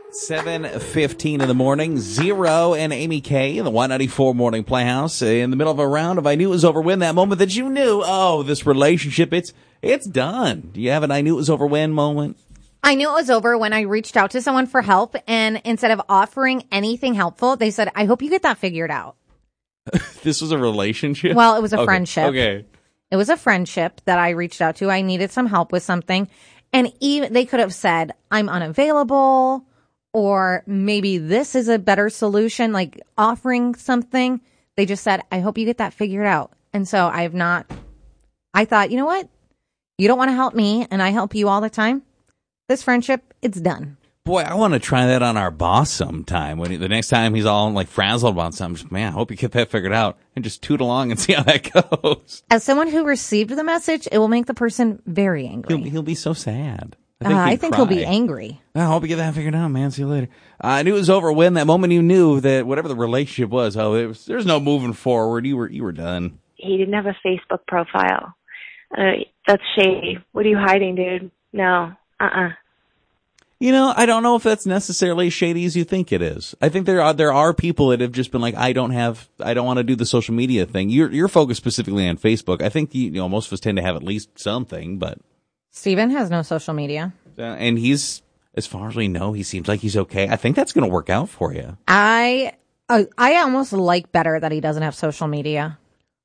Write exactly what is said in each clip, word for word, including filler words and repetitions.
seven fifteen in the morning, Zero and Amy K in the one ninety-four Morning Playhouse in the middle of a round of I Knew It Was Over When, that moment that you knew, oh, this relationship, it's it's done. Do you have an I Knew It Was Over When moment? I knew it was over when I reached out to someone for help, and instead of offering anything helpful, they said, I hope you get that figured out. This was a relationship? Well, it was a okay. friendship. Okay. It was a friendship that I reached out to. I needed some help with something. And even they could have said, I'm unavailable, or maybe this is a better solution, like offering something. They just said, I hope you get that figured out. And so I have not, I thought, you know what? You don't want to help me, and I help you all the time. This friendship, it's done. Boy, I want to try that on our boss sometime. When he, the next time he's all like frazzled about something, man, I hope you get that figured out, and just toot along and see how that goes. As someone who received the message, it will make the person very angry. He'll, he'll be so sad. I think, uh, I think he'll be angry. I hope you get that figured out, man. See you later. Uh, I knew it was over when that moment you knew that whatever the relationship was, oh, it was, there's no moving forward. You were you were done. He didn't have a Facebook profile. Uh, that's shady. What are you hiding, dude? No. Uh-uh. You know, I don't know if that's necessarily as shady as you think it is. I think there are there are people that have just been like, I don't have, I don't want to do the social media thing. You're you're focused specifically on Facebook. I think you, you know most of us tend to have at least something, but Steven has no social media, uh, and he's, as far as we know, he seems like he's okay. I think that's going to work out for you. I uh, I almost like better that he doesn't have social media.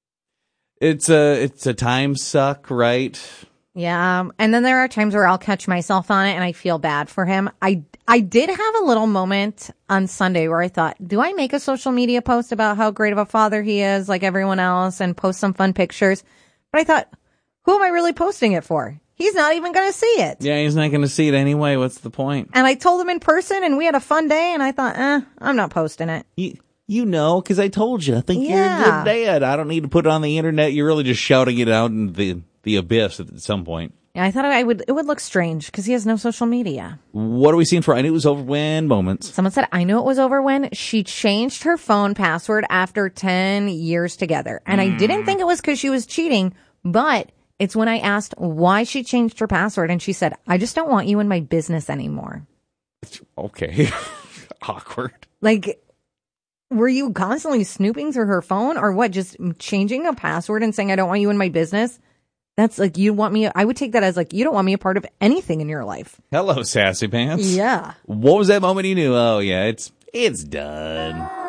It's a it's a time suck, right? Yeah, and then there are times where I'll catch myself on it and I feel bad for him. I, I did have a little moment on Sunday where I thought, do I make a social media post about how great of a father he is like everyone else and post some fun pictures? But I thought, who am I really posting it for? He's not even going to see it. Yeah, he's not going to see it anyway. What's the point? And I told him in person and we had a fun day and I thought, eh, I'm not posting it. You, you know, because I told you, I think yeah. you're a good dad. I don't need to put it on the internet. You're really just shouting it out in the... the abyss at some point. Yeah, I thought I would. It would look strange because he has no social media. What are we seeing for I Knew It Was Over When moments? Someone said, I knew it was over when she changed her phone password after ten years together. And mm. I didn't think it was because she was cheating, but it's when I asked why she changed her password. And she said, I just don't want you in my business anymore. Okay. Awkward. Like, were you constantly snooping through her phone or what? Just changing a password and saying, I don't want you in my business? That's like, you want me, I would take that as like, you don't want me a part of anything in your life. Hello, Sassy Pants. Yeah. What was that moment you knew? Oh, yeah, it's it's done.